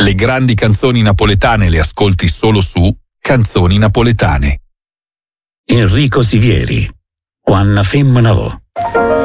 Le grandi canzoni napoletane le ascolti solo su Canzoni Napoletane. Enrico Sivieri, Quanna femmina vo.